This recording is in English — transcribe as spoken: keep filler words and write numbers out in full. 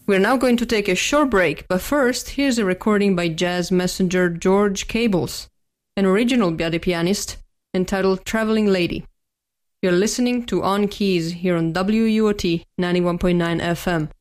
We're now going to take a short break, but first, here's a recording by jazz messenger George Cables, an original Biade pianist, entitled Traveling Lady. You're listening to On Keys here on W U O T ninety-one point nine F M.